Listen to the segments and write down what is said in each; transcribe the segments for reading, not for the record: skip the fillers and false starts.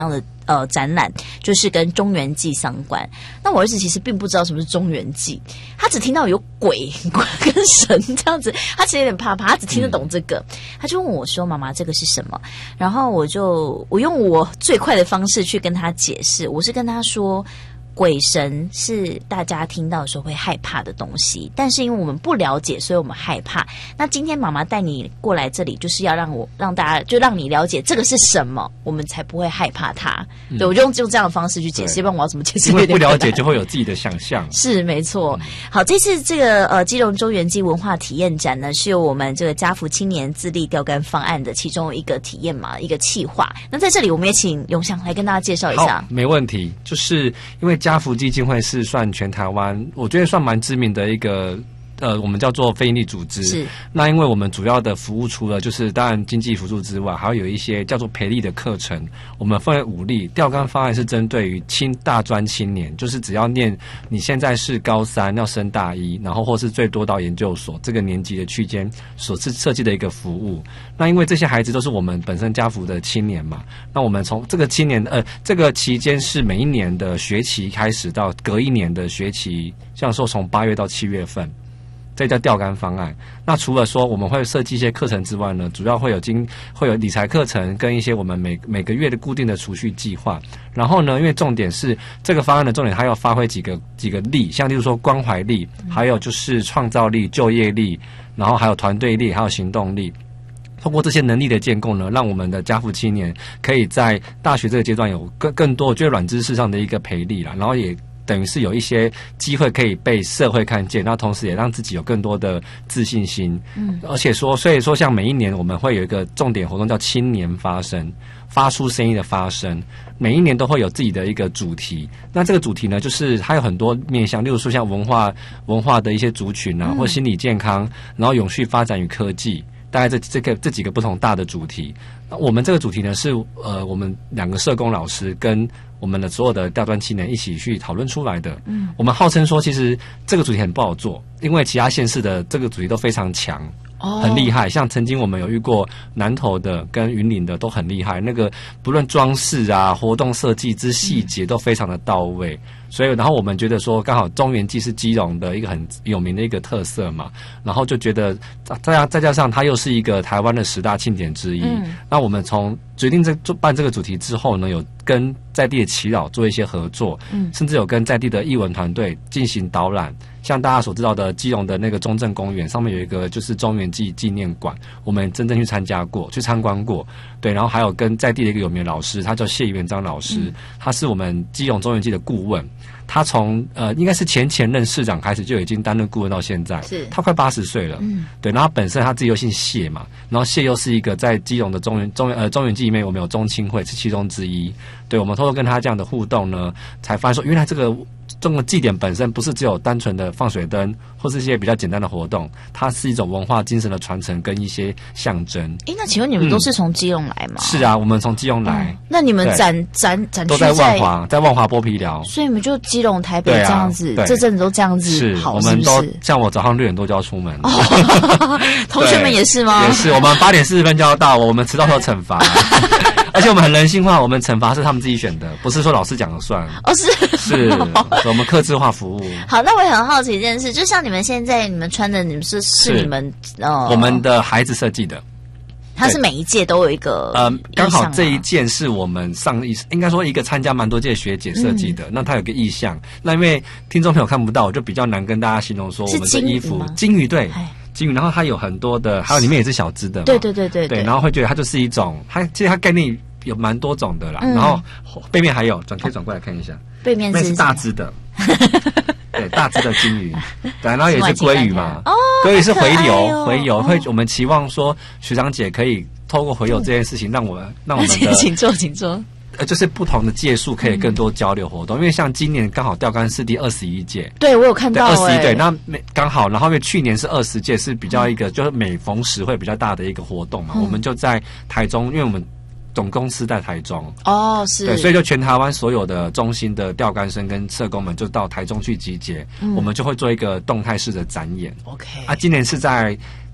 的展览，就是跟中元祭相关。那我儿子其实并不知道什么是中元祭，他只听到有鬼跟神这样子，他其实有点怕，他只听得懂这个，他就问我说：“妈妈，这个是什么？”然后我用我最快的方式去跟他解释，我是跟他说。鬼神是大家听到的时候会害怕的东西，但是因为我们不了解，所以我们害怕。那今天妈妈带你过来这里，就是要让大家就让你了解这个是什么，我们才不会害怕它。对，我就用这样的方式去解释，不然我要怎么解释？ 因为不了解就会有自己的想象。 是没错。好，这次这个基隆中元祭文化体验展呢，是由我们这个家福青年自立钓竿方案的其中一个体验嘛，一个企划。那在这里，我们也请永祥来跟大家介绍一下。 好，没问题。就是因为家福基金会是算全台湾，我觉得算蛮知名的一个我们叫做非营利组织。 是。 那因为我们主要的服务除了就是当然经济辅助之外，还有一些叫做培力的课程。我们分为5例，钓竿方案是针对于大专青年，就是只要念你现在是高3要升大1，然后或是最多到研究所这个年级的区间所设计的一个服务。那因为这些孩子都是我们本身家福的青年嘛，那我们从这个这个期间是每一年的学期开始到隔一年的学期，像说从8月到7月份。这叫钓竿方案。那除了说我们会设计一些课程之外呢，主要会有理财课程跟一些我们每个月的固定的储蓄计划。然后呢，因为重点是这个方案的重点，它要发挥几个力，像例如说关怀力，还有就是创造力、就业力，然后还有团队力，还有行动力。通过这些能力的建构呢，让我们的家福青年可以在大学这个阶段有更多我觉得软知识上的一个培力啦，然后也等于是有一些机会可以被社会看见，那同时也让自己有更多的自信心。而且所以说像每一年我们会有一个重点活动叫青年发声，发出声音的发声，每一年都会有自己的一个主题。那这个主题呢，就是它有很多面向，例如说像文化的一些族群啊，或心理健康，然后永续发展与科技。大概这几个不同大的主题。我们这个主题呢是我们2个社工老师跟我们的所有的钓竿青年一起去讨论出来的。我们号称说其实这个主题很不好做，因为其他县市的这个主题都非常强。很厉害，像曾经我们有遇过南投的跟云林的都很厉害，那个不论装饰啊、活动设计之细节都非常的到位。所以然后我们觉得说刚好中元祭是基隆的一个很有名的一个特色嘛，然后就觉得再加上它又是一个台湾的10大庆典之一。那我们从决定办这个主题之后呢，有跟在地的耆老做一些合作，甚至有跟在地的艺文团队进行导览。像大家所知道的基隆的那个中正公园上面有一个就是中元祭纪念馆，我们真正去参观过。对，然后还有跟在地的一个有名的老师，他叫谢元章老师，他是我们基隆中元祭的顾问。他从应该是前任市长开始就已经担任顾问到现在，是他快80岁了。对，然后本身他自己又姓谢嘛，然后谢又是一个在基隆的中元祭里面我们有中青会是其中之一。对，我们透过跟他这样的互动呢，才发现说原来这个祭典本身不是只有单纯的放水灯或是一些比较简单的活动，它是一种文化精神的传承跟一些象征。 那请问你们都是从基隆来吗？ 是啊，我们从基隆来。 那你们展都在万华，在万华剥皮寮， 所以你们就基隆、台北这样子，这阵子都这样子。 是，我们都像我早上6点多就要出门。 同学们也是吗？ 也是，我们8点40分就要到，我们迟到会有惩罚。而且我们很人性化，我们惩罚是他们自己选的，不是说老师讲了算。是，我们客制化服务。 好，那我也很好奇一件事，就像你们现在你们穿的，你们是你们我们的孩子设计的。 它是每一届都有一个刚好这一件是我们应该说一个参加蛮多届学姐设计的，那它有个意象。那因为听众朋友看不到，我就比较难跟大家形容说我们的衣服金鱼对。金鱼，然后它有很多的，还有里面也是小只的嘛，对，然后会觉得它就是一种，其实它概念有蛮多种的啦。然后背面还有可以转过来看一下， 背面是大只的，对，大只的金鱼，对，然后也是鲑鱼嘛，鲑鱼是回游，我们期望说学长姐可以透过回游这件事情，让我们的请坐。 就是不同的届数可以更多交流活动，因为像今年刚好钓竿是第21届， 对我有看到 21对，那刚好，然后因为去年是20届，是比较一个就是每逢10会比较大的一个活动嘛，我们就在台中，因为我们总公司在台中是对，所以就全台湾所有的中心的钓竿生跟社工们就到台中去集结，我们就会做一个动态式的展演。 OK， 今年是在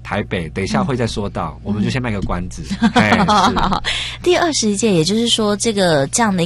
台北，等一下会再说到，我们就先卖个关子。哎，是第21届，也就是说这样的